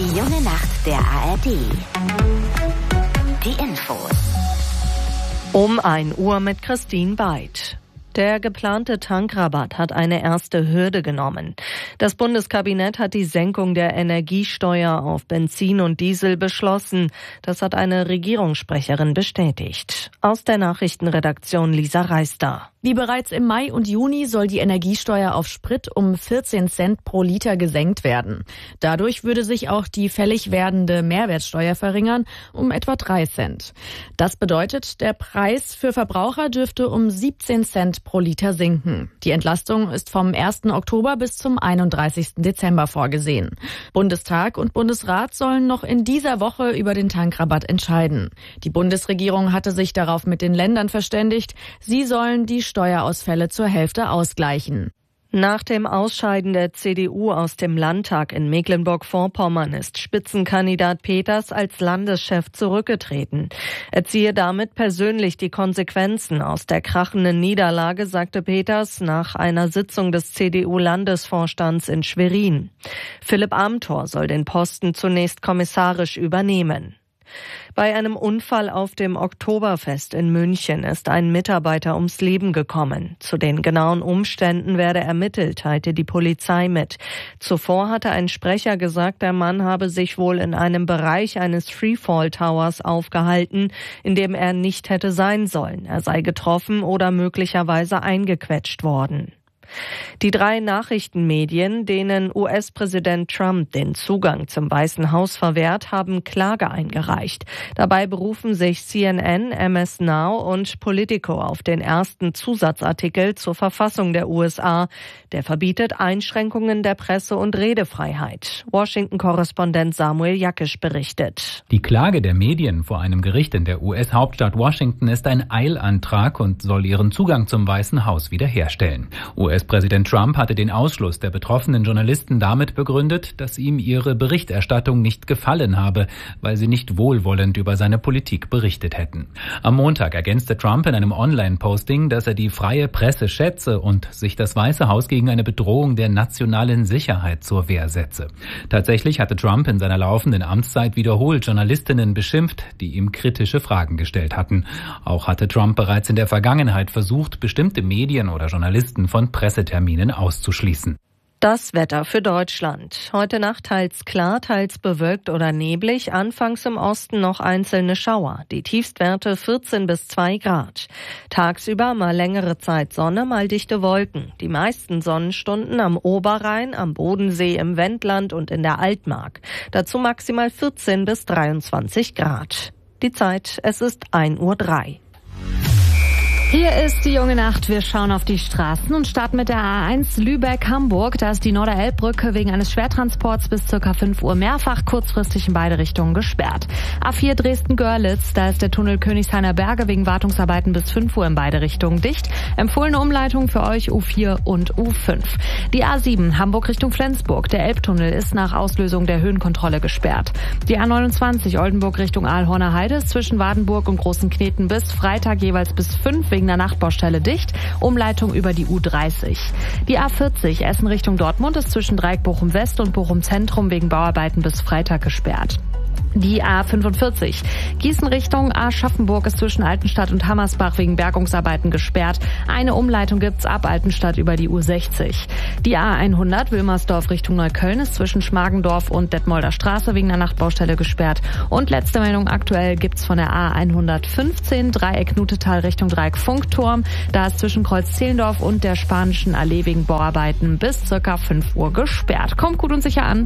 Die junge Nacht der ARD. Die Infos. Um 1 Uhr mit Christine Beid. Der geplante Tankrabatt hat eine erste Hürde genommen. Das Bundeskabinett hat die Senkung der Energiesteuer auf Benzin und Diesel beschlossen. Das hat eine Regierungssprecherin bestätigt. Aus der Nachrichtenredaktion Lisa Reister. Wie bereits im Mai und Juni soll die Energiesteuer auf Sprit um 14 Cent pro Liter gesenkt werden. Dadurch würde sich auch die fällig werdende Mehrwertsteuer verringern um etwa 3 Cent. Das bedeutet, der Preis für Verbraucher dürfte um 17 Cent pro Liter sinken. Die Entlastung ist vom 1. Oktober bis zum 31. Dezember vorgesehen. Bundestag und Bundesrat sollen noch in dieser Woche über den Tankrabatt entscheiden. Die Bundesregierung hatte sich darauf mit den Ländern verständigt. Sie sollen die Steuerausfälle zur Hälfte ausgleichen. Nach dem Ausscheiden der CDU aus dem Landtag in Mecklenburg-Vorpommern ist Spitzenkandidat Peters als Landeschef zurückgetreten. Er ziehe damit persönlich die Konsequenzen aus der krachenden Niederlage, sagte Peters nach einer Sitzung des CDU-Landesvorstands in Schwerin. Philipp Amthor soll den Posten zunächst kommissarisch übernehmen. Bei einem Unfall auf dem Oktoberfest in München ist ein Mitarbeiter ums Leben gekommen. Zu den genauen Umständen werde ermittelt, teilte die Polizei mit. Zuvor hatte ein Sprecher gesagt, der Mann habe sich wohl in einem Bereich eines Freefall Towers aufgehalten, in dem er nicht hätte sein sollen. Er sei getroffen oder möglicherweise eingequetscht worden. Die 3 Nachrichtenmedien, denen US-Präsident Trump den Zugang zum Weißen Haus verwehrt, haben Klage eingereicht. Dabei berufen sich CNN, MS Now und Politico auf den ersten Zusatzartikel zur Verfassung der USA. Der verbietet Einschränkungen der Presse- und Redefreiheit. Washington-Korrespondent Samuel Jackisch berichtet. Die Klage der Medien vor einem Gericht in der US-Hauptstadt Washington ist ein Eilantrag und soll ihren Zugang zum Weißen Haus wiederherstellen. US-Präsident Trump hatte den Ausschluss der betroffenen Journalisten damit begründet, dass ihm ihre Berichterstattung nicht gefallen habe, weil sie nicht wohlwollend über seine Politik berichtet hätten. Am Montag ergänzte Trump in einem Online-Posting, dass er die freie Presse schätze und sich das Weiße Haus gegen eine Bedrohung der nationalen Sicherheit zur Wehr setze. Tatsächlich hatte Trump in seiner laufenden Amtszeit wiederholt Journalistinnen beschimpft, die ihm kritische Fragen gestellt hatten. Auch hatte Trump bereits in der Vergangenheit versucht, bestimmte Medien oder Journalisten von Presseterminen auszuschließen. Das Wetter für Deutschland. Heute Nacht teils klar, teils bewölkt oder neblig. Anfangs im Osten noch einzelne Schauer. Die Tiefstwerte 14 bis 2 Grad. Tagsüber mal längere Zeit Sonne, mal dichte Wolken. Die meisten Sonnenstunden am Oberrhein, am Bodensee, im Wendland und in der Altmark. Dazu maximal 14 bis 23 Grad. Die Zeit, es ist 1:03 Uhr. Hier ist die junge Nacht. Wir schauen auf die Straßen und starten mit der A1 Lübeck-Hamburg. Da ist die Norderelbbrücke wegen eines Schwertransports bis ca. 5 Uhr mehrfach kurzfristig in beide Richtungen gesperrt. A4 Dresden-Görlitz, da ist der Tunnel Königshainer Berge wegen Wartungsarbeiten bis 5 Uhr in beide Richtungen dicht. Empfohlene Umleitung für euch U4 und U5. Die A7 Hamburg Richtung Flensburg. Der Elbtunnel ist nach Auslösung der Höhenkontrolle gesperrt. Die A29 Oldenburg Richtung Aalhorner Heide ist zwischen Wadenburg und Großenkneten bis Freitag jeweils bis 5 wegen der Nachtbaustelle dicht. Umleitung über die U30. Die A40 Essen Richtung Dortmund ist zwischen Dreieck Bochum West und Bochum Zentrum wegen Bauarbeiten bis Freitag gesperrt. Die A45 Gießen Richtung Aschaffenburg ist zwischen Altenstadt und Hammersbach wegen Bergungsarbeiten gesperrt. Eine Umleitung gibt's ab Altenstadt über die U60. Die A100 Wilmersdorf Richtung Neukölln ist zwischen Schmargendorf und Detmolder Straße wegen der Nachtbaustelle gesperrt. Und letzte Meldung, aktuell gibt's von der A115 Dreieck Nutetal Richtung Dreieck Funkturm. Da ist zwischen Kreuz Zehlendorf und der Spanischen Allee wegen Bauarbeiten bis ca. 5 Uhr gesperrt. Kommt gut und sicher an.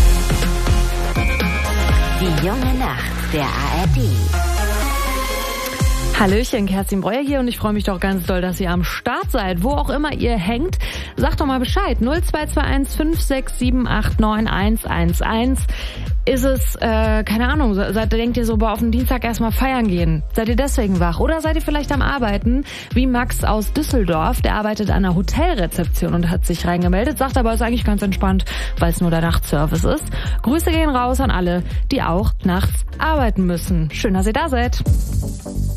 Die junge Nacht der ARD. Hallöchen, Kerstin Breuer hier und ich freue mich doch ganz doll, dass ihr am Start seid. Wo auch immer ihr hängt, sagt doch mal Bescheid. 0221 5678 9111. Ist es, keine Ahnung, denkt ihr so, auf den Dienstag erstmal feiern gehen? Seid ihr deswegen wach? Oder seid ihr vielleicht am Arbeiten, wie Max aus Düsseldorf, der arbeitet an einer Hotelrezeption und hat sich reingemeldet, sagt aber, ist eigentlich ganz entspannt, weil es nur der Nachtservice ist. Grüße gehen raus an alle, die auch nachts arbeiten müssen. Schön, dass ihr da seid.